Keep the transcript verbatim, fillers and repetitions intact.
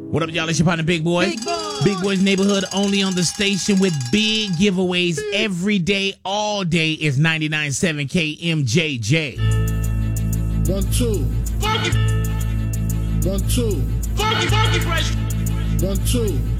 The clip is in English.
What up, y'all? It's your partner, Big Boy. Big Boy. Big Boy's Neighborhood, only on the station with big giveaways every day, all day. Is ninety-nine point seven K M J J. One, two. Funky, One, two. funky, funky fresh. One, two.